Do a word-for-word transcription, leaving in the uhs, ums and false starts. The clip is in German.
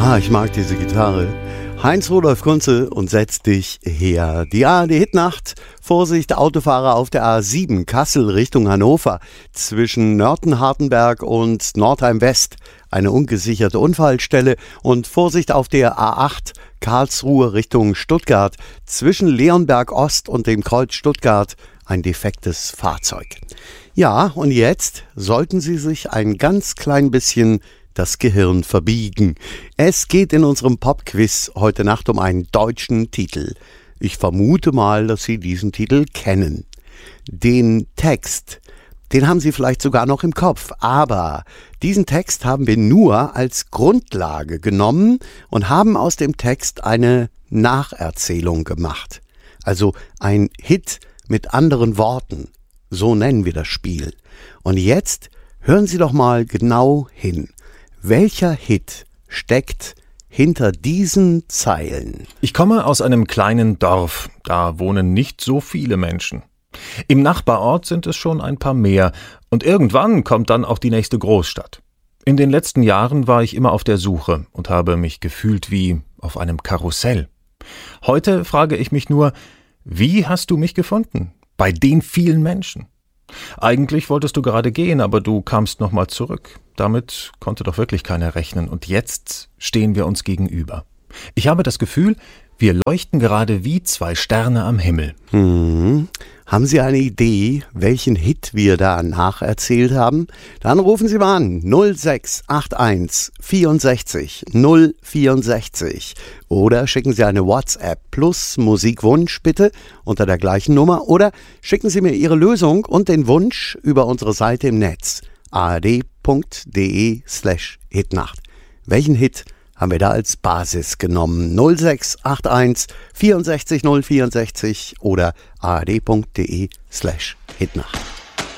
Ah, ich mag diese Gitarre. Heinz-Rudolf Kunze und Setz dich her. Die A R D-Hitnacht. Vorsicht, Autofahrer auf der A sieben, Kassel Richtung Hannover. Zwischen Nörten-Hartenberg und Nordheim-West. Eine ungesicherte Unfallstelle. Und Vorsicht auf der A acht, Karlsruhe Richtung Stuttgart. Zwischen Leonberg-Ost und dem Kreuz Stuttgart. Ein defektes Fahrzeug. Ja, und jetzt sollten Sie sich ein ganz klein bisschen das Gehirn verbiegen. Es geht in unserem Popquiz heute Nacht um einen deutschen Titel. Ich vermute mal, dass Sie diesen Titel kennen. Den Text, den haben Sie vielleicht sogar noch im Kopf, aber diesen Text haben wir nur als Grundlage genommen und haben aus dem Text eine Nacherzählung gemacht. Also ein Hit mit anderen Worten. So nennen wir das Spiel. Und jetzt hören Sie doch mal genau hin. Welcher Hit steckt hinter diesen Zeilen? Ich komme aus einem kleinen Dorf, da wohnen nicht so viele Menschen. Im Nachbarort sind es schon ein paar mehr und irgendwann kommt dann auch die nächste Großstadt. In den letzten Jahren war ich immer auf der Suche und habe mich gefühlt wie auf einem Karussell. Heute frage ich mich nur, wie hast du mich gefunden? Bei den vielen Menschen. Eigentlich wolltest du gerade gehen, aber du kamst nochmal zurück. Damit konnte doch wirklich keiner rechnen. Und jetzt stehen wir uns gegenüber. Ich habe das Gefühl, wir leuchten gerade wie zwei Sterne am Himmel. Hm. Haben Sie eine Idee, welchen Hit wir da nacherzählt haben? Dann rufen Sie mal an null sechs acht eins vierundsechzig null vierundsechzig oder schicken Sie eine WhatsApp plus Musikwunsch bitte unter der gleichen Nummer oder schicken Sie mir Ihre Lösung und den Wunsch über unsere Seite im Netz ard.de slash Hitnacht. Welchen Hit haben wir da als Basis genommen? null sechs acht eins vierundsechzig null vierundsechzig oder ard.de slash Hitnacht.